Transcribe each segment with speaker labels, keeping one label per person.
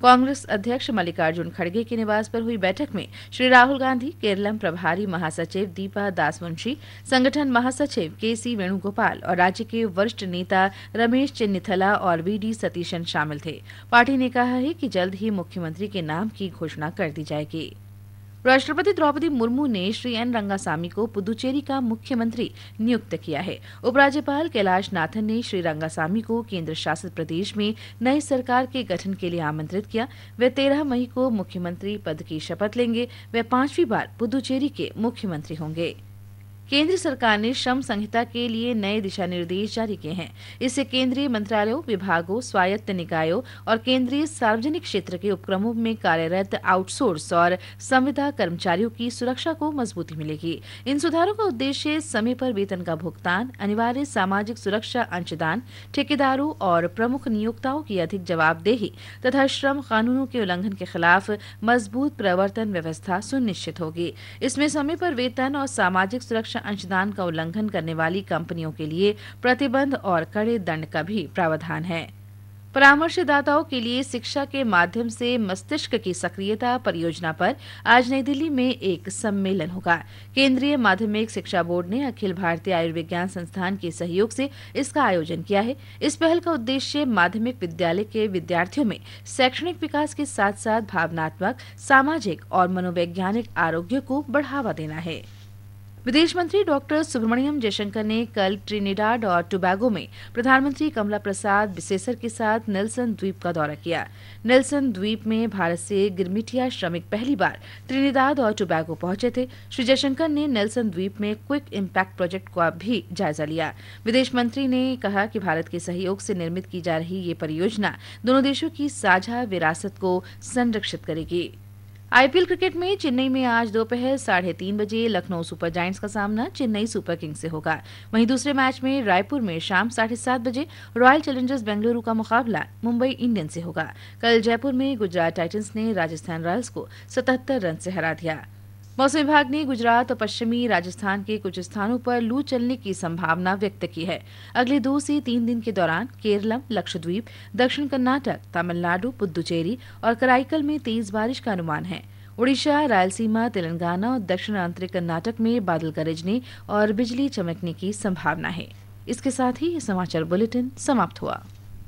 Speaker 1: कांग्रेस अध्यक्ष मल्लिकार्जुन खड़गे के निवास पर हुई बैठक में श्री राहुल गांधी, केरलम प्रभारी महासचिव दीपा दासवंशी, संगठन महासचिव केसी वेणुगोपाल और राज्य के वरिष्ठ नेता रमेश चेन्निथला और वीडी सतीशन शामिल थे। पार्टी ने कहा है कि जल्द ही मुख्यमंत्री के नाम की घोषणा कर दी जाएगी। राष्ट्रपति द्रौपदी मुर्मू ने श्री एन रंगासामी को पुदुचेरी का मुख्यमंत्री नियुक्त किया है। उपराज्यपाल कैलाश नाथन ने श्री रंगासामी को केंद्र शासित प्रदेश में नई सरकार के गठन के लिए आमंत्रित किया। वे 13 मई को मुख्यमंत्री पद की शपथ लेंगे। वे 5वीं बार पुदुचेरी के मुख्यमंत्री होंगे। केंद्र सरकार ने श्रम संहिता के लिए नए दिशा निर्देश जारी किए हैं। इससे केंद्रीय मंत्रालयों, विभागों, स्वायत्त निकायों और केंद्रीय सार्वजनिक क्षेत्र के उपक्रमों में कार्यरत आउटसोर्स और संविदा कर्मचारियों की सुरक्षा को मजबूती मिलेगी। इन सुधारों का उद्देश्य समय पर वेतन का भुगतान, अनिवार्य सामाजिक सुरक्षा अंशदान, ठेकेदारों और प्रमुख नियोक्ताओं की अधिक जवाबदेही तथा श्रम कानूनों के उल्लंघन के खिलाफ मजबूत प्रवर्तन व्यवस्था सुनिश्चित होगी। इसमें समय पर वेतन और सामाजिक सुरक्षा अंशदान का उल्लंघन करने वाली कंपनियों के लिए प्रतिबंध और कड़े दंड का भी प्रावधान है। परामर्शदाताओं के लिए शिक्षा के माध्यम से मस्तिष्क की सक्रियता परियोजना पर आज नई दिल्ली में एक सम्मेलन होगा। केंद्रीय माध्यमिक शिक्षा बोर्ड ने अखिल भारतीय आयुर्विज्ञान संस्थान के सहयोग से इसका आयोजन किया है। इस पहल का उद्देश्य माध्यमिक विद्यालय के विद्यार्थियों में शैक्षणिक विकास के साथ साथ भावनात्मक, सामाजिक और मनोवैज्ञानिक आरोग्य को बढ़ावा देना है। विदेश मंत्री डॉक्टर सुब्रमण्यम जयशंकर ने कल ट्रिनिडाड और टोबैगो में प्रधानमंत्री कमला प्रसाद बिसेसर के साथ नेल्सन द्वीप का दौरा किया। नेल्सन द्वीप में भारत से गिरमिटिया श्रमिक पहली बार ट्रिनिडाद और टोबैगो पहुंचे थे। श्री जयशंकर ने नेल्सन द्वीप में क्विक इम्पैक्ट प्रोजेक्ट का भी जायजा लिया। विदेश मंत्री ने कहा कि भारत के सहयोग से निर्मित की जा रही ये परियोजना दोनों देशों की साझा विरासत को संरक्षित करेगी। आईपीएल क्रिकेट में चेन्नई में आज दोपहर 3:30 बजे लखनऊ सुपर जायंट्स का सामना चेन्नई सुपर किंग्स से होगा। वहीं दूसरे मैच में रायपुर में शाम 7:30 बजे रॉयल चैलेंजर्स बेंगलुरु का मुकाबला मुंबई इंडियंस से होगा। कल जयपुर में गुजरात टाइटंस ने राजस्थान रॉयल्स को 77 रन से हरा दिया। मौसम विभाग ने गुजरात और पश्चिमी राजस्थान के कुछ स्थानों पर लू चलने की संभावना व्यक्त की है। अगले 2 से 3 दिन के दौरान केरलम, लक्षद्वीप, दक्षिण कर्नाटक, तमिलनाडु, पुदुचेरी और कराईकल में तेज बारिश का अनुमान है। ओडिशा, रायलसीमा, तेलंगाना और दक्षिण आंतरिक कर्नाटक में बादल गरजने और बिजली चमकने की संभावना है। इसके साथ ही ये समाचार बुलेटिन समाप्त हुआ।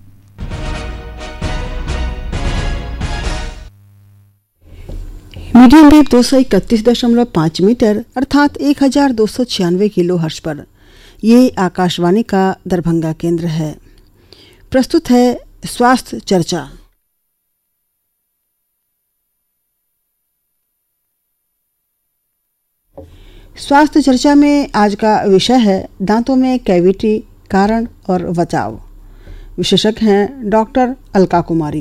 Speaker 2: मीडियम वेव 231.5 मीटर अर्थात 1296 किलो हर्ट्ज पर। ये आकाशवाणी का दरभंगा केंद्र है। प्रस्तुत है स्वास्थ्य चर्चा। स्वास्थ्य चर्चा में आज का विषय है दांतों में कैविटी, कारण और बचाव। विशेषज्ञ हैं डॉक्टर अलका कुमारी।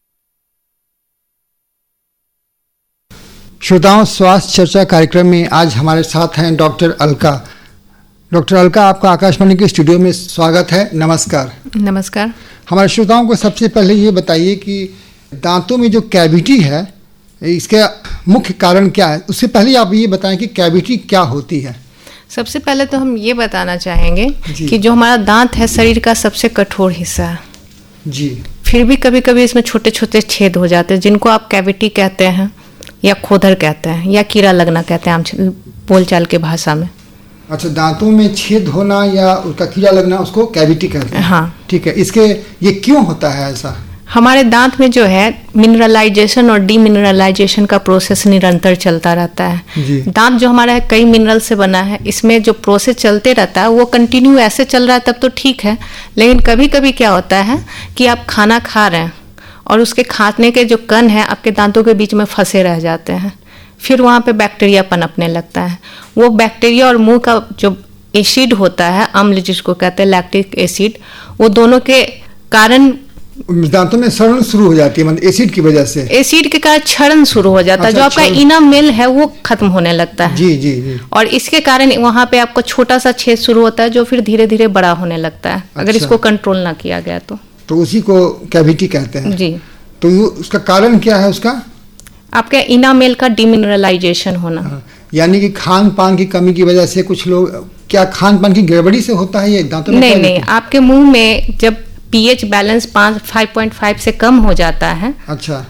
Speaker 3: श्रोताओं, स्वास्थ्य चर्चा कार्यक्रम में आज हमारे साथ हैं डॉक्टर अलका। डॉक्टर अलका, आपका आकाशवाणी के स्टूडियो में स्वागत है। नमस्कार।
Speaker 4: नमस्कार।
Speaker 3: हमारे श्रोताओं को सबसे पहले ये बताइए कि दांतों में जो कैविटी है इसका मुख्य कारण क्या है। उससे पहले आप ये बताएं कि कैविटी क्या होती है।
Speaker 4: सबसे पहले तो हम ये बताना चाहेंगे कि जो हमारा दांत है शरीर का सबसे कठोर हिस्सा है
Speaker 3: जी।
Speaker 4: फिर भी कभी कभी इसमें छोटे छोटे छेद हो जाते हैं जिनको आप कैविटी कहते हैं या खोदर कहते हैं या कीड़ा लगना कहते हैं आम बोलचाल के भाषा में।
Speaker 3: अच्छा, दांतों में छेद होना या उसका कीड़ा लगना उसको कैविटी कहते हैं।
Speaker 4: हाँ,
Speaker 3: ठीक है। इसके ये क्यों होता है ऐसा?
Speaker 4: हमारे दांत में जो है मिनरलाइजेशन और डीमिनरलाइजेशन का प्रोसेस निरंतर चलता रहता है
Speaker 3: जी।
Speaker 4: दांत जो हमारा है कई मिनरल से बना है। इसमें जो प्रोसेस चलते रहता है वो कंटिन्यू ऐसे चल रहा है तब तो ठीक है, लेकिन कभी कभी क्या होता है कि आप खाना खा रहे हैं और उसके खाने के जो कण है आपके दांतों के बीच में फंसे रह जाते हैं। फिर वहाँ पे बैक्टीरिया पनपने लगता है। वो बैक्टीरिया और मुंह का जो एसिड होता है, अम्ल जिसको कहते हैं लैक्टिक एसिड, वो दोनों के कारण
Speaker 3: दांतों में सड़न शुरू हो जाती है। मतलब एसिड की वजह से, एसिड
Speaker 4: के कारण क्षरण शुरू हो जाता है। जो आपका इनामेल है वो खत्म होने लगता है।
Speaker 3: जी जी जी।
Speaker 4: और इसके कारण वहाँ पे आपको छोटा सा छेद शुरू होता है जो फिर धीरे धीरे बड़ा होने लगता है। अगर इसको कंट्रोल ना किया गया तो
Speaker 3: उसी को कैविटी कहते हैं
Speaker 4: जी।
Speaker 3: तो उसका कारण क्या है? उसका
Speaker 4: आपके इनामेल का डिमिनरलाइजेशन होना,
Speaker 3: यानी कि खान पान की कमी की वजह से। कुछ लोग, क्या खान पान की गड़बड़ी से होता है ये दांतों में?
Speaker 4: नहीं, आपके मुंह में जब पीएच बैलेंस 5.5 से कम हो जाता है,
Speaker 3: अच्छा,